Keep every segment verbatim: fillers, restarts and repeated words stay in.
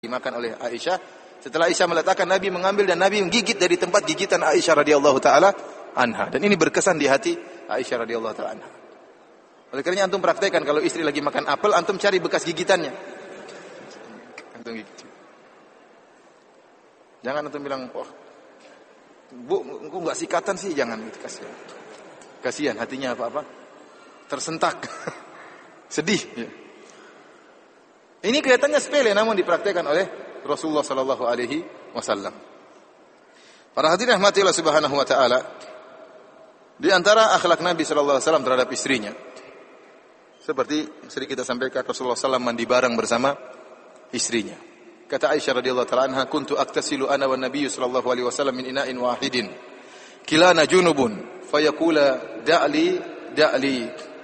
dimakan oleh Aisyah. Setelah Aisyah meletakkan, Nabi mengambil dan Nabi menggigit dari tempat gigitan Aisyah radhiyallahu taala anha. Dan ini berkesan di hati Aisyah radhiyallahu taala anha. Oleh karenanya antum praktekkan kalau istri lagi makan apel, antum cari bekas gigitannya. Antum gigit. Jangan antum bilang, "Oh, Bu, engkau enggak sikatan sih?" Jangan gitu, kasihan. Kasihan hatinya apa-apa tersentak. Sedih ya. Ini kelihatannya sepele namun dipraktikkan oleh Rasulullah sallallahu alaihi wasallam. Para hadirin rahmatillah subhanahu wa taala, di antara akhlak Nabi sallallahu alaihi wasallam terhadap istrinya, seperti sering kita sampaikan, Rasulullah sallallahu alaihi wasallam mandi bareng bersama istrinya. Kata Aisyah radhiyallahu taala anha, "Kuntu aktasilu ana wan nabiyyu sallallahu alaihi wasallam min ina'in wahidin. Kilana junubun, fayaqula da'li da'li.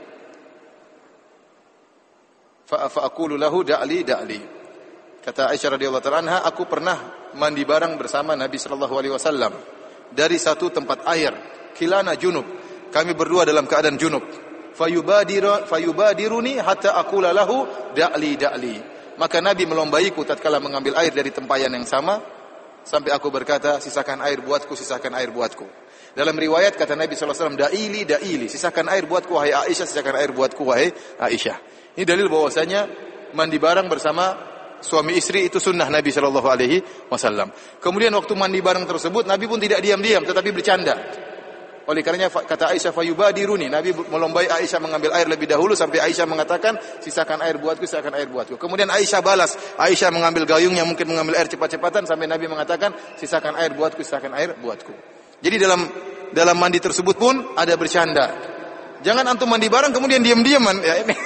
Fa fa aqulu lahu da'li da'li." Kata Aisyah radhiyallahu taala anha, aku pernah mandi bareng bersama Nabi sallallahu alaihi wasallam dari satu tempat air. Kilana junub, kami berdua dalam keadaan junub. Fayubadiru fayubadiruni hatta aqula lahu da'li da'li. Maka Nabi melombaiku tatkala mengambil air dari tempayan yang sama sampai aku berkata, sisakan air buatku, sisakan air buatku. Dalam riwayat kata Nabi sallallahu alaihi wasallam, da'ili da'ili, sisakan air buatku wahai Aisyah, sisakan air buatku wahai Aisyah. Ini dalil bahwasanya mandi bareng bersama suami istri itu sunnah Nabi sallallahu alaihi wasallam. Kemudian waktu mandi bareng tersebut Nabi pun tidak diam-diam tetapi bercanda. Oleh karenanya kata Aisyah, fayubadiruni, Nabi melombai Aisyah mengambil air lebih dahulu sampai Aisyah mengatakan, sisakan air buatku, sisakan air buatku. Kemudian Aisyah balas, Aisyah mengambil gayungnya mungkin mengambil air cepat-cepatan sampai Nabi mengatakan, sisakan air buatku, sisakan air buatku. Jadi dalam dalam mandi tersebut pun ada bercanda. Jangan antum mandi bareng kemudian diam-diaman ya ini.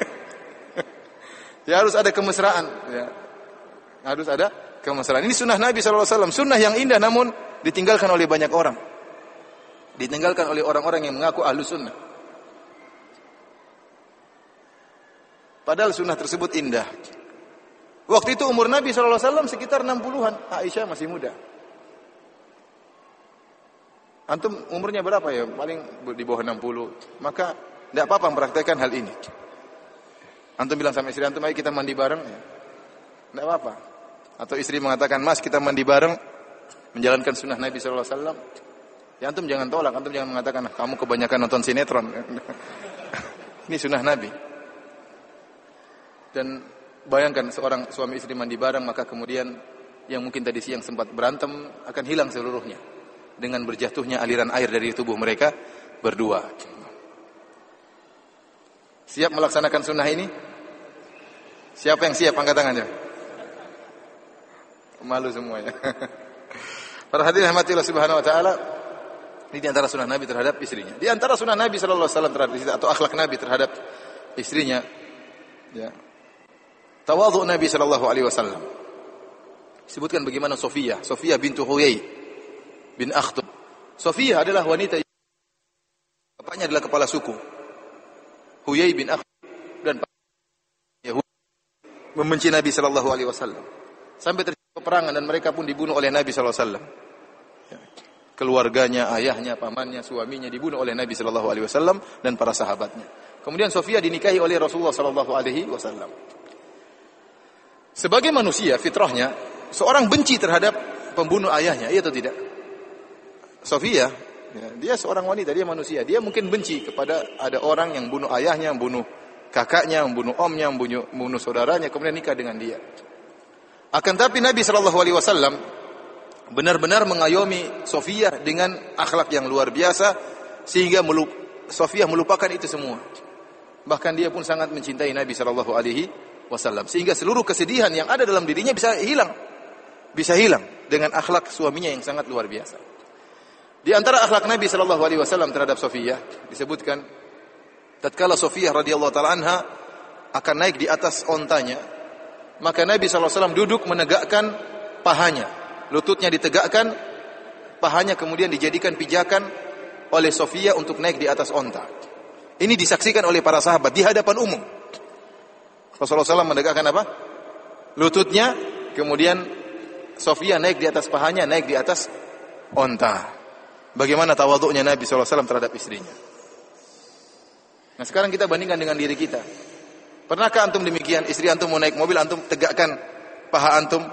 Ya harus ada kemesraan ya. Harus ada kemesraan. Ini sunnah Nabi sallallahu alaihi wasallam, sunnah yang indah namun ditinggalkan oleh banyak orang. Ditinggalkan oleh orang-orang yang mengaku ahlu sunnah. Padahal sunnah tersebut indah. Waktu itu umur Nabi sallallahu alaihi wasallam sekitar enam puluhan. Aisyah masih muda. Antum umurnya berapa ya? Paling di bawah enam puluh. Maka tidak apa-apa mempraktikkan hal ini. Antum bilang sama istri antum, ayo kita mandi bareng. Tidak apa-apa. Atau istri mengatakan, mas kita mandi bareng, menjalankan sunnah Nabi sallallahu alaihi wasallam. Ya antum jangan tolak, antum jangan mengatakan kamu kebanyakan nonton sinetron. Ini sunnah Nabi. Dan bayangkan seorang suami istri mandi bareng, maka kemudian yang mungkin tadi siang sempat berantem akan hilang seluruhnya dengan berjatuhnya aliran air dari tubuh mereka berdua. Siap melaksanakan sunnah ini? Siapa yang siap? Angkat tangannya. Malu semuanya. Para hadirin rahmatillah subhanahu wa taala, ini di antara sunnah Nabi terhadap istrinya. Di antara sunnah Nabi sallallahu alaihi wasallam terhadap istrinya, atau akhlak Nabi terhadap istrinya, ya. Tawadhu Nabi sallallahu alaihi wasallam. Disebutkan bagaimana Sofiyah, Sofiyah bintu Huyai bin Akhtab. Sofiyah adalah wanita yang bapaknya adalah kepala suku. Huyai bin Akhtab dan Yahudi membenci Nabi sallallahu alaihi wasallam. Sampai terjadi peperangan dan mereka pun dibunuh oleh Nabi sallallahu alaihi wasallam. Keluarganya, ayahnya, pamannya, suaminya dibunuh oleh Nabi sallallahu alaihi wasallam dan para sahabatnya. Kemudian Sofiyah dinikahi oleh Rasulullah sallallahu alaihi wasallam. Sebagai manusia fitrahnya, seorang benci terhadap pembunuh ayahnya, iya atau tidak? Sofiyah, ya, dia seorang wanita, dia manusia. Dia mungkin benci kepada ada orang yang bunuh ayahnya, membunuh kakaknya, membunuh omnya, membunuh, membunuh saudaranya, kemudian nikah dengan dia. Akan tapi Nabi sallallahu alaihi wasallam benar-benar mengayomi Sofiyah dengan akhlak yang luar biasa sehingga melup, Sofiyah melupakan itu semua. Bahkan dia pun sangat mencintai Nabi sallallahu alaihi wasallam sehingga seluruh kesedihan yang ada dalam dirinya bisa hilang. Bisa hilang dengan akhlak suaminya yang sangat luar biasa. Di antara akhlak Nabi sallallahu alaihi wasallam terhadap Sofiyah disebutkan tatkala Sofiyah radhiyallahu taala anha akan naik di atas ontanya, maka Nabi sallallahu alaihi wasallam duduk menegakkan pahanya. Lututnya ditegakkan, pahanya kemudian dijadikan pijakan oleh Sofiyah untuk naik di atas onta. Ini disaksikan oleh para sahabat di hadapan umum. Rasulullah sallallahu alaihi wasallam menegakkan apa? Lututnya, kemudian Sofiyah naik di atas pahanya, naik di atas onta. Bagaimana tawadhu'nya Nabi sallallahu alaihi wasallam terhadap istrinya. Nah sekarang kita bandingkan dengan diri kita. Pernahkah antum demikian? Istri antum mau naik mobil, antum tegakkan paha antum?